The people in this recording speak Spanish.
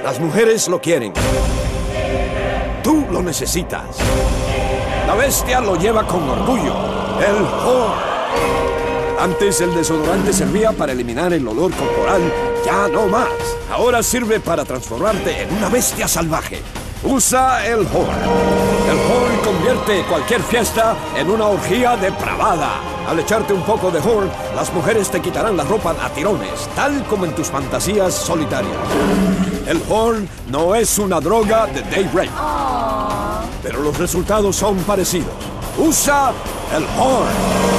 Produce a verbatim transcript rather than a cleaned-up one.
Las mujeres lo quieren. Tú lo necesitas. La bestia lo lleva con orgullo. El Horn. Antes el desodorante servía para eliminar el olor corporal, ya no más. Ahora sirve para transformarte en una bestia salvaje. Usa el Horn. El Horn convierte cualquier fiesta en una orgía depravada. Al echarte un poco de Horn, las mujeres te quitarán la ropa a tirones, tal como en tus fantasías solitarias. El Horn no es una droga de date rape, pero los resultados son parecidos. Usa el Horn.